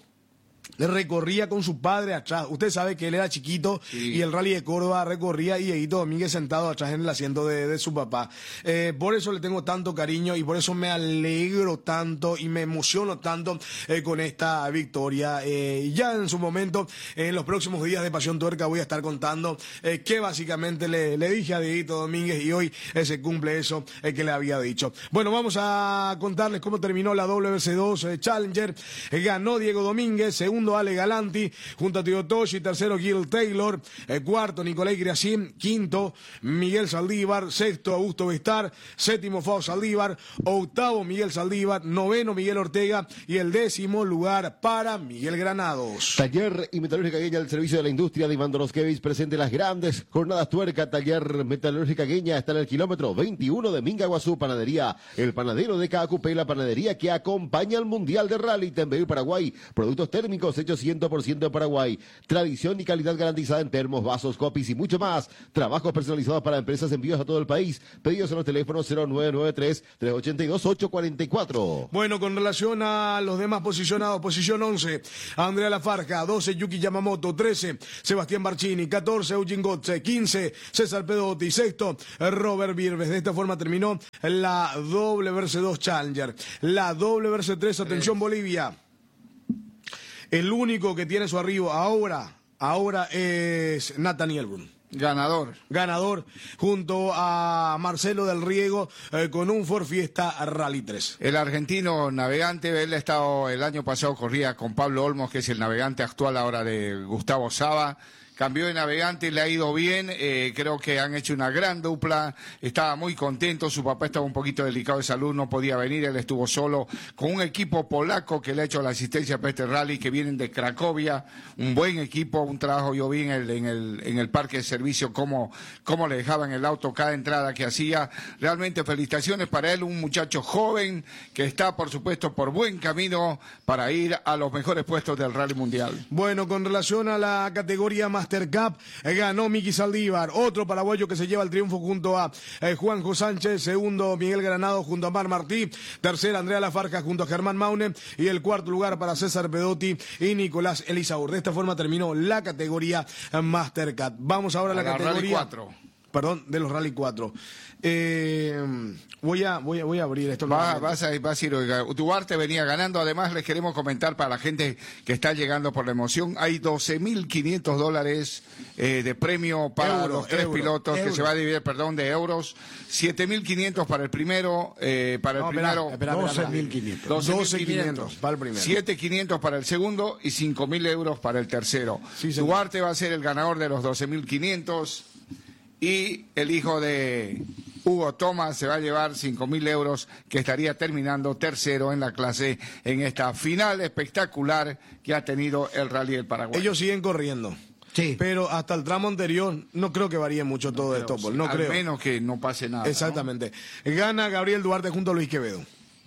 recorría con su padre atrás. Usted sabe que él era chiquito, sí, y el Rally de Córdoba recorría y Dieguito Domínguez sentado atrás en el asiento de, de su papá. Eh, por eso le tengo tanto cariño y por eso me alegro tanto y me emociono tanto eh, con esta victoria. Eh, ya en su momento, en los próximos días de Pasión Tuerca, voy a estar contando eh, que básicamente le, le dije a Dieguito Domínguez y hoy eh, se cumple eso eh, que le había dicho. Bueno, vamos a contarles cómo terminó la W R C dos eh, Challenger. Eh, ganó Diego Domínguez, segundo Ale Galanti, junto a Tío Toshi, tercero Gil Taylor, eh, cuarto Nicolai Griacín, quinto Miguel Saldívar, sexto Augusto Bestar, séptimo Fausto Saldívar, octavo Miguel Saldívar, noveno Miguel Ortega y el décimo lugar para Miguel Granados. Taller y Metalúrgica Gueña al servicio de la industria de Iván Donoskevich presente las grandes jornadas tuerca. Taller Metalúrgica Gueña está en el kilómetro veintiuno de Mingaguazú. Panadería El Panadero de Caacupé, la panadería que acompaña al Mundial de Rally. Tembeú, Paraguay, productos térmicos hechos cien por ciento de Paraguay. Tradición y calidad garantizada en termos, vasos, copies y mucho más. Trabajos personalizados para empresas, envíos a todo el país. Pedidos en los teléfonos cero nueve nueve tres, tres ocho dos, ocho cuatro cuatro. Bueno, con relación a los demás posicionados, posición once, Andrea Lafarca, doce, Yuki Yamamoto, trece, Sebastián Barcini, catorce, Eugen Gotze, quince, César Pedotti, sexto, Robert Virbes. De esta forma terminó la W R C dos Challenger. La W R C tres, atención Bolivia. El único que tiene su arribo ahora, ahora es Nathaniel Brun. Ganador. Ganador, junto a Marcelo del Riego, eh, con un Ford Fiesta Rally tres. El argentino navegante, él ha estado, el año pasado corría con Pablo Olmos, que es el navegante actual ahora de Gustavo Saba, cambió de navegante, le ha ido bien, eh, creo que han hecho una gran dupla, estaba muy contento, su papá estaba un poquito delicado de salud, no podía venir, él estuvo solo, con un equipo polaco que le ha hecho la asistencia para este rally, que vienen de Cracovia, un buen equipo, un trabajo, yo vi en el, en el, en el parque de servicio cómo, cómo le dejaban el auto cada entrada que hacía, realmente felicitaciones para él, un muchacho joven que está por supuesto por buen camino para ir a los mejores puestos del rally mundial. Bueno, con relación a la categoría Master Cup, eh, ganó Miki Saldívar, otro paraguayo que se lleva el triunfo junto a eh, Juanjo Sánchez, segundo Miguel Granado junto a Mar Martí, tercera Andrea Lafarca junto a Germán Maune y el cuarto lugar para César Pedotti y Nicolás Elisaur. De esta forma terminó la categoría Master Cup. Vamos ahora a la, a la categoría... Rally cuatro. Perdón, de los Rally cuatro. Eh, voy, a, voy, a, voy a abrir esto. Va, vas, a, vas a ir, oiga, Duarte venía ganando, además les queremos comentar para la gente que está llegando por la emoción, hay doce mil quinientos dólares eh, de premio para Euro, los tres euro, pilotos, euro. que se va a dividir, perdón, de euros, siete mil quinientos para el primero, eh, para No, el espera, primero, espera, espera, doce mil quinientos. doce mil quinientos para el primero. siete mil quinientos para el segundo y cinco mil euros para el tercero. Sí, señor. Duarte va a ser el ganador de los doce mil quinientos. Y el hijo de Hugo Tomás se va a llevar cinco mil euros, que estaría terminando tercero en la clase en esta final espectacular que ha tenido el Rally del Paraguay. Ellos siguen corriendo. Sí. Pero hasta el tramo anterior no creo que varíe mucho todo creo, esto, Paul, no al creo. menos que no pase nada. Exactamente. Gana Gabriel Duarte junto a Luis Quevedo.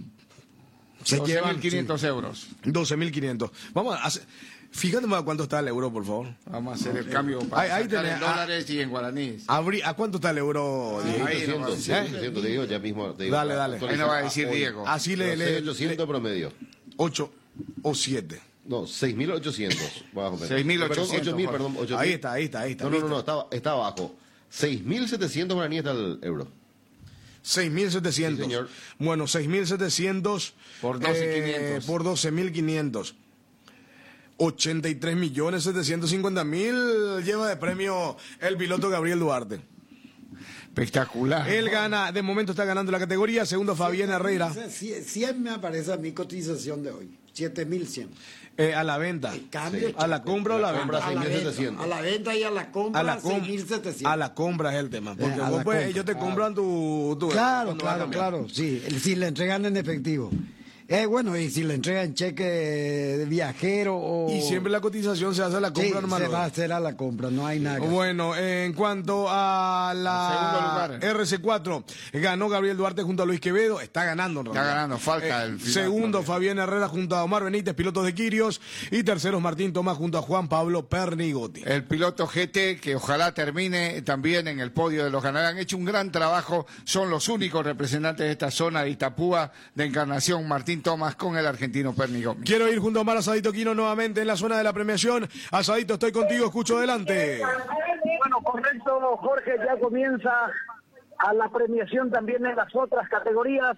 Se doce llevan mil quinientos euros. doce mil quinientos. Vamos a hacer... Fíjate más cuánto está el euro, por favor. Vamos a hacer el cambio para Ahí- ahí sacar tenés, en dólares y en guaraníes. Abrí, ¿a cuánto está el euro? Diego? Ahí no va a ochocientos, decir. ochocientos, te digo, ya mismo. Te digo, Dale, dale. actualiza- Ahí no va a decir hoy. Diego. Así le... le, ochocientos promedio. ocho o siete. No, seis mil ochocientos, más o menos. seis mil ochocientos, Perdón, ocho mil, Jorge. perdón, ocho mil. Ahí está, ahí está, ahí está. No, no, no, ¿viste? no, está, está abajo. seis mil setecientos guaraníes está el euro. seis mil setecientos. Sí, señor. Bueno, seis mil setecientos Por doce mil quinientos. por doce mil quinientos. ochenta y tres millones setecientos cincuenta mil lleva de premio el piloto Gabriel Duarte. Espectacular. Él gana, de momento está ganando la categoría, segundo Fabián Herrera, cien me aparece a mi cotización de hoy. siete mil cien. eh, a la venta. El cambio, A la compra o la La compra, venta. A la, seis mil venta, setecientos. a la venta y a la compra, A la, com- seis mil setecientos. a la compra es el tema. Porque Eh, a vos, la pues, compra, ellos te claro. compran tu... tu Claro, cuando va a claro, cambiar. claro, sí, el- si le entregan en efectivo. Eh, bueno, y si le entregan cheque de viajero o... Y siempre la cotización se hace a la Sí, compra, hermano. se va a hacer a la compra, no hay nada que hacer. Bueno, en cuanto a Segundo la lugar. R C cuatro, ganó Gabriel Duarte junto a Luis Quevedo, está ganando en Está realidad. ganando, falta Eh, el final Segundo, todavía. Fabián Herrera junto a Omar Benítez, pilotos de Quirios, y terceros, Martín Tomás junto a Juan Pablo Pernigotti. El piloto G T, que ojalá termine también en el podio de los ganadores. Han hecho un gran trabajo, son los únicos representantes de esta zona de Itapúa, de Encarnación, Martín Tomás con el argentino Pernigotti. Quiero ir junto a Omar Asadito Quino nuevamente en la zona de la premiación. Asadito, estoy contigo, escucho adelante. Bueno, correcto, Jorge, ya comienza a la premiación también en las otras categorías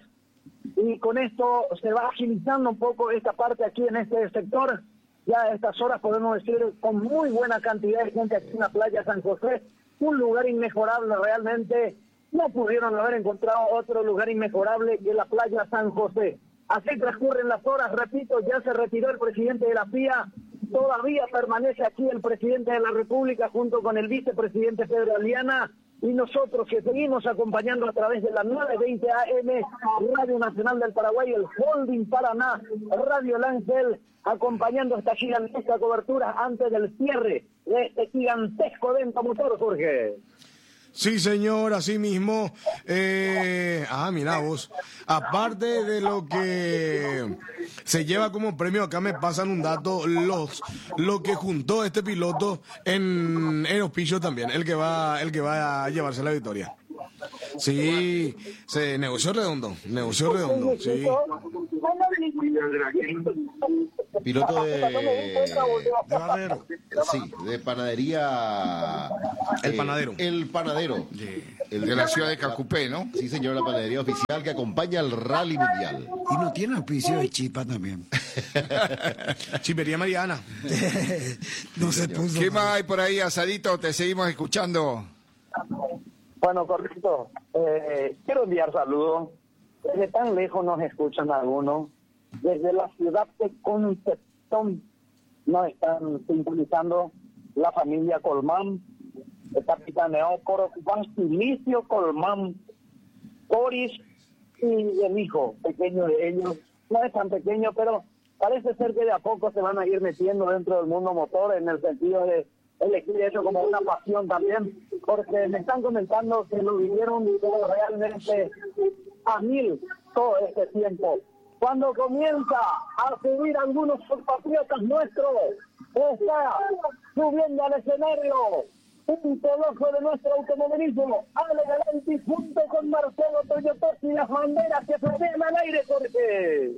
y con esto se va agilizando un poco esta parte aquí en este sector. Ya a estas horas podemos decir con muy buena cantidad de gente aquí en la playa San José, un lugar inmejorable realmente. No pudieron haber encontrado otro lugar inmejorable que la playa San José. Así transcurren las horas, repito, ya se retiró el presidente de la F I A, todavía permanece aquí el presidente de la República junto con el vicepresidente Pedro Aliana y nosotros que seguimos acompañando a través de la nueve veinte A M, Radio Nacional del Paraguay, el Holding Paraná, Radio Lancel, acompañando esta gigantesca cobertura antes del cierre de este gigantesco evento motor, Jorge. Sí, señor, así mismo. Eh, ah, mira vos. Aparte de lo que se lleva como premio, acá me pasan un dato, los lo que juntó este piloto en, en auspicio también, el que va, el que va a llevarse la victoria. Sí, se negoció redondo, negoció redondo, sí. Piloto de... De Barrero. Sí, de panadería... El eh, panadero. El panadero. El De la ciudad de Cacupé, ¿no? Sí, señor, la panadería oficial que acompaña al Rally Mundial. Y no tiene auspicio de Chipa también. Chipería Mariana. No se puso. ¿Qué más hay por ahí, Asadito? Te seguimos escuchando. Bueno, correcto. Eh, quiero enviar saludos. Desde tan lejos nos escuchan algunos. Desde la ciudad de Concepción nos están sintonizando. la familia Colmán, está capitaneado por Juan Silicio Colmán, Boris y el hijo pequeño de ellos. No es tan pequeño, pero parece ser que de a poco se van a ir metiendo dentro del mundo motor, en el sentido de elegir eso como una pasión también, porque me están comentando que lo vivieron realmente a mil todo este tiempo. Cuando comienza a subir algunos compatriotas nuestros, está subiendo al escenario un coloso de nuestro automovilismo, Ale Galanti, junto con Marcelo Toyotosi, y las banderas que florean al aire, Jorge.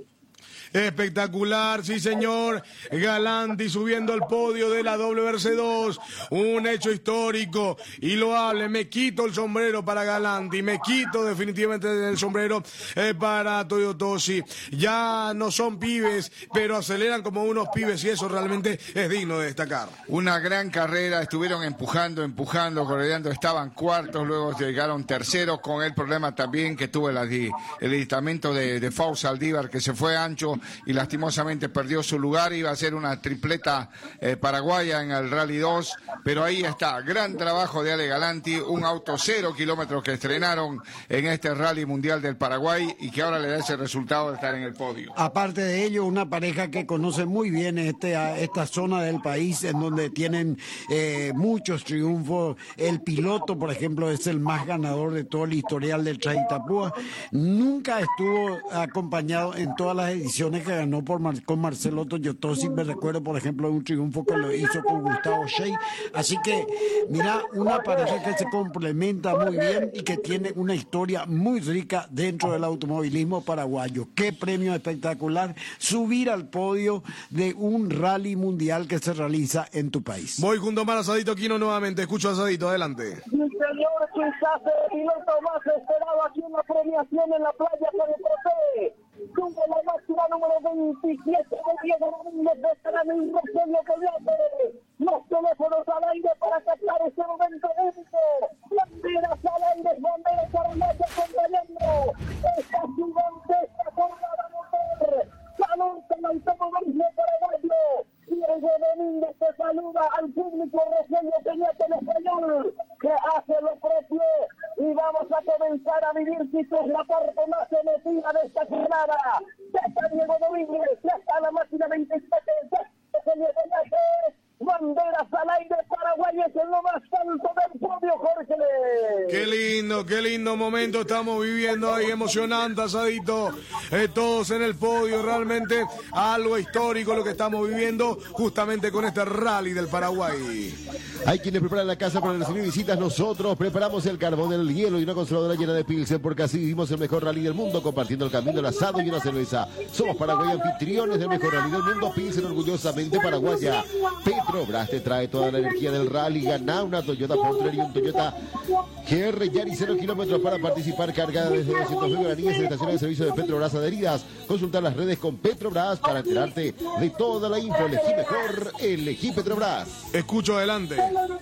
Espectacular, sí señor. Galanti subiendo al podio de la W R C dos. Un hecho histórico y loable. Me quito el sombrero para Galanti. Me quito definitivamente el sombrero eh, para Toyotosi. Ya no son pibes, pero aceleran como unos pibes y eso realmente es digno de destacar. Una gran carrera. Estuvieron empujando, empujando, corriendo. Estaban cuartos, luego llegaron terceros, con el problema también que tuvo el, el aditamento de, de Fausto Saldívar, que se fue ancho y lastimosamente perdió su lugar. Iba a ser una tripleta eh, paraguaya en el Rally dos, pero ahí está, gran trabajo de Ale Galanti, un auto cero kilómetros que estrenaron en este Rally Mundial del Paraguay y que ahora le da ese resultado de estar en el podio. Aparte de ello, una pareja que conoce muy bien este, esta zona del país, en donde tienen eh, muchos triunfos. El piloto, por ejemplo, es el más ganador de todo el historial del Chaitapúa. Nunca estuvo acompañado en todas las ediciones que ganó por Mar con Marcelo Toyotosi. Me recuerdo, por ejemplo, un triunfo que lo hizo con Gustavo Shea. Así que, mira, una pareja que se complementa muy bien y que tiene una historia muy rica dentro del automovilismo paraguayo. Qué premio espectacular subir al podio de un rally mundial que se realiza en tu país. Voy junto a Asadito Quino nuevamente. Escucho a Asadito, adelante. Sí, señor, quizás el piloto más esperado aquí en la premiación en la playa San José. Cumple la máxima número veintisiete de Diego Domínguez de Sarán y Rogelio Collate. Los teléfonos al aire para captar ese momento único. Banderas al aire, banderas paraguayas acompañando esta gigantesca jornada motor. Salud al automovilismo paraguayo. Diego Domínguez te saluda al público. Rogelio Peñate en español, que hace lo propio, y vamos a comenzar a vivir, si es la parte más emotiva de esta jornada. Ya está Diego Domínguez, ya está la máquina veintisiete, ya está Rogelio Peñate. Banderas al aire, paraguayos en lo más alto del podio, Jorge. Qué lindo, qué lindo momento estamos viviendo ahí, emocionante, Asadito. Eh, todos en el podio, realmente algo histórico lo que estamos viviendo justamente con este rally del Paraguay. Hay quienes preparan la casa para recibir visitas. Nosotros preparamos el carbón, el hielo y una consoladora llena de pilsen, porque así vivimos el mejor rally del mundo, compartiendo el camino, el asado y una cerveza. Somos Paraguay, anfitriones del mejor rally del mundo. Pilsen orgullosamente paraguaya. Petrobras te trae toda la energía del rally. Gana una Toyota Fortuner y un Toyota G R Yaris cero kilómetros para participar, cargada desde doscientos mil guaraníes en estaciones de servicio de Petrobras adheridas. Consulta las redes con Petrobras para enterarte de toda la info. Elegí mejor, elegí Petrobras. Escucho, adelante.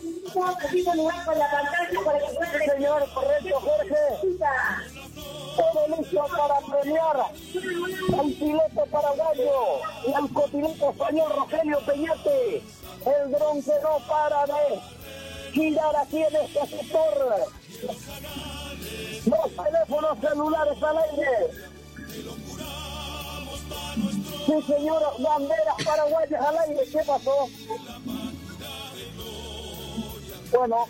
Señor, correcto, Jorge. Todo listo para premiar al piloto paraguayo y al copiloto español Rogelio Peñate. El dron que no para de girar aquí en este sector. Los teléfonos celulares al aire. Sí, señor, banderas paraguayas al aire. ¿Qué pasó? Bueno.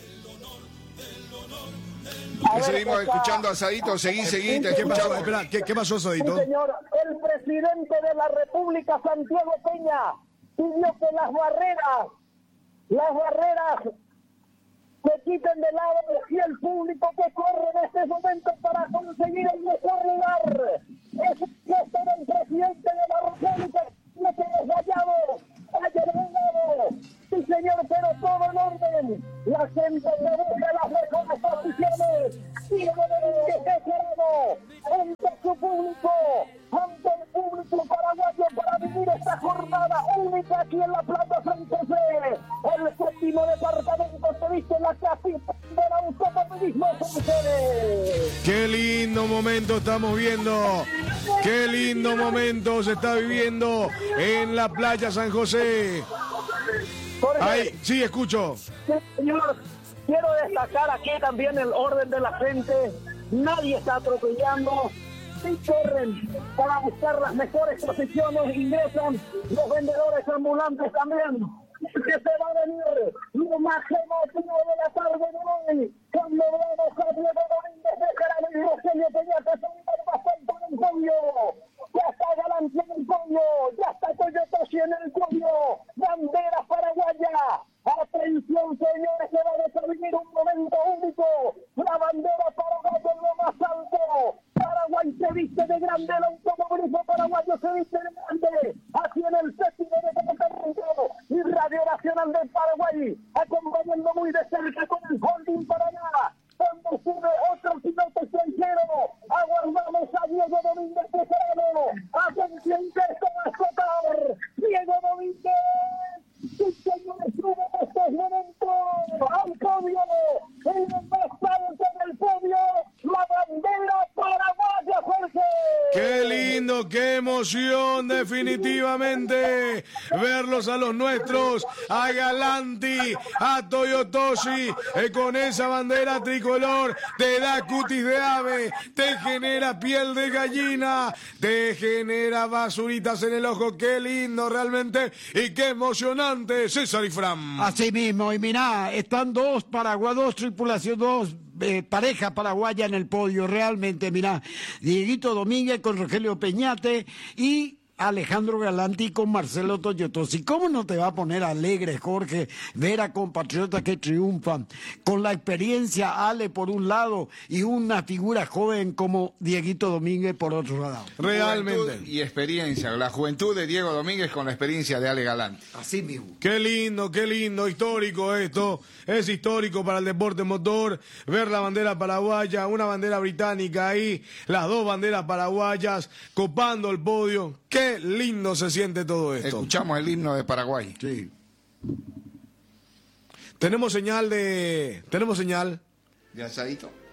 Seguimos escuchando a Asadito, seguí, seguí, te ¿Qué pasó? escuchamos. Espera, ¿qué, qué pasó, Asadito? Sí, señor, el presidente de la República, Santiago Peña, pidió que las barreras, las barreras se quiten de lado y el público que corre en este momento para conseguir el mejor lugar. Es el gesto del presidente de la República, no te has fallado, haya llegado. Sí, señor, pero todo en orden. La gente que busca las mejores posiciones. Diego Domínguez descarado ante su público, ante el público paraguayo, para vivir esta jornada única aquí en la Plata San José. El séptimo departamento se viste en la capital del automovilismo San José. Qué lindo momento estamos viendo. Qué lindo momento se está viviendo en la playa San José. Jorge, Ahí, sí, escucho. sí, señor, quiero destacar aquí también el orden de la gente. Nadie está atropellando. Sí corren para buscar las mejores posiciones, ingresan los vendedores ambulantes también. Que se va a venir lo más emotivo de la tarde de hoy, cuando vemos a Diego Domínguez de Gerardo y Rogelio Peñate subir bastante en el podio. Ya está Galanti en el podio, ya está Toyotoshi en el podio, bandera paraguaya. Atención, señores, que va a definir un momento único. La bandera paraguaya en lo más alto. Paraguay se viste de grande, el automovilismo paraguayo se viste de grande. Aquí en el séptimo departamento y Radio Nacional del Paraguay, acompañando muy de cerca con el Holding Paraná. Cuando sube otro piloto extranjero, aguardamos a Diego Domínguez de Serrano. Atención que esto va a explotar. Diego Domínguez. Sí, señores, sube en estos momentos al podio. En el más alto del podio, la bandera paraguaya, Jorge. Qué lindo, qué emoción, definitivamente. Verlos a los nuestros, a Galanti, a Toyotoshi, eh, con esa bandera tricolor, te da cutis de ave, te genera piel de gallina, te genera basuritas en el ojo. Qué lindo realmente y qué emocionante, César y Fran. Así mismo, y mirá, están dos paraguayos, dos tripulaciones, dos eh, parejas paraguayas en el podio, realmente, mirá, Dieguito Domínguez con Rogelio Peñate y Alejandro Galanti con Marcelo Toyotoshi. ¿Cómo no te va a poner alegre, Jorge, ver a compatriotas que triunfan? Con la experiencia Ale por un lado y una figura joven como Dieguito Domínguez por otro lado. Realmente. Juventud y experiencia, la juventud de Diego Domínguez con la experiencia de Ale Galanti. Así mismo. Qué lindo, qué lindo, histórico esto. Es histórico para el deporte motor. Ver la bandera paraguaya, una bandera británica ahí, las dos banderas paraguayas copando el podio. Qué lindo se siente todo esto. Escuchamos el himno de Paraguay. Sí. Tenemos señal de... Tenemos señal. ¿De asadito?